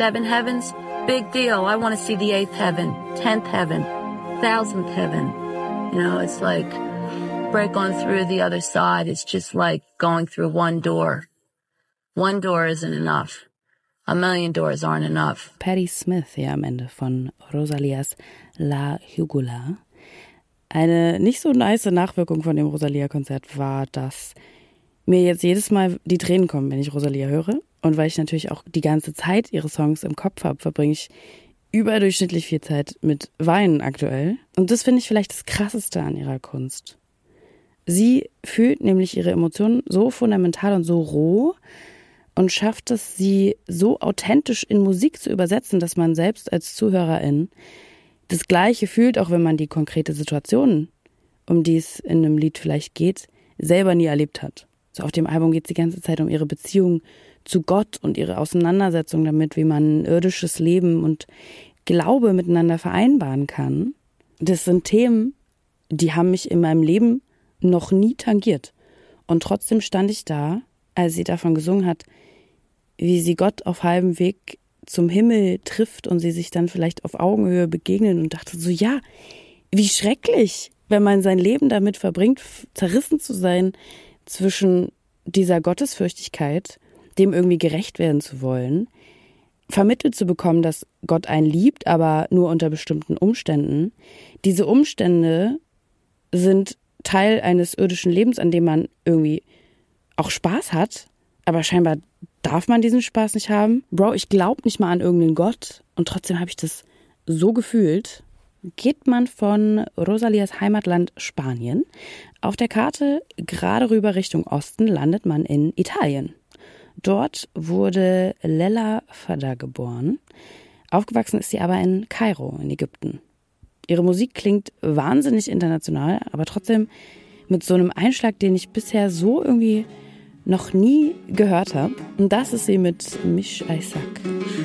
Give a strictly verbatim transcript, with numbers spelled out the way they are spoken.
seven heavens, big deal. I want to see the eighth heaven, tenth heaven, thousandth heaven. You know, it's like break on through the other side. It's just like going through one door. One door isn't enough. A million doors aren't enough. Patti Smith hier am Ende von Rosalias La Jugula. Eine nicht so nice Nachwirkung von dem Rosalia-Konzert war, dass mir jetzt jedes Mal die Tränen kommen, wenn ich Rosalia höre. Und weil ich natürlich auch die ganze Zeit ihre Songs im Kopf habe, verbringe ich überdurchschnittlich viel Zeit mit Weinen aktuell. Und das finde ich vielleicht das Krasseste an ihrer Kunst. Sie fühlt nämlich ihre Emotionen so fundamental und so roh und schafft es, sie so authentisch in Musik zu übersetzen, dass man selbst als Zuhörerin das Gleiche fühlt, auch wenn man die konkrete Situation, um die es in einem Lied vielleicht geht, selber nie erlebt hat. So auf dem Album geht es die ganze Zeit um ihre Beziehung zu Gott und ihre Auseinandersetzung damit, wie man irdisches Leben und Glaube miteinander vereinbaren kann. Das sind Themen, die haben mich in meinem Leben noch nie tangiert. Und trotzdem stand ich da, als sie davon gesungen hat, wie sie Gott auf halbem Weg zum Himmel trifft und sie sich dann vielleicht auf Augenhöhe begegnen und dachte so, ja, wie schrecklich, wenn man sein Leben damit verbringt, zerrissen zu sein zwischen dieser Gottesfürchtigkeit, dem irgendwie gerecht werden zu wollen, vermittelt zu bekommen, dass Gott einen liebt, aber nur unter bestimmten Umständen. Diese Umstände sind Teil eines irdischen Lebens, an dem man irgendwie auch Spaß hat, aber scheinbar darf man diesen Spaß nicht haben. Bro, ich glaube nicht mal an irgendeinen Gott und trotzdem habe ich das so gefühlt. Geht man von Rosalias Heimatland Spanien auf der Karte gerade rüber Richtung Osten, landet man in Italien. Dort wurde Lella Fadda geboren. Aufgewachsen ist sie aber in Kairo in Ägypten. Ihre Musik klingt wahnsinnig international, aber trotzdem mit so einem Einschlag, den ich bisher so irgendwie noch nie gehört habe. Und das ist sie mit Mish Isaac.